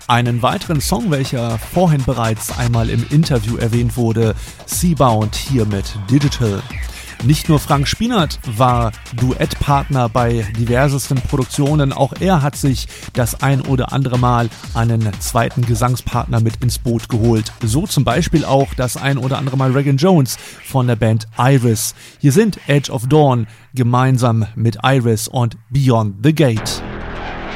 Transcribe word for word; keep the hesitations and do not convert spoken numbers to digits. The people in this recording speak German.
Einen weiteren Song, welcher vorhin bereits einmal im Interview erwähnt wurde, Seabound hier mit Digital. Nicht nur Frank Spinat war Duettpartner bei diversesten Produktionen, auch er hat sich das ein oder andere Mal einen zweiten Gesangspartner mit ins Boot geholt. So zum Beispiel auch das ein oder andere Mal Regan Jones von der Band Iris. Hier sind Edge of Dawn gemeinsam mit Iris und Beyond the Gate.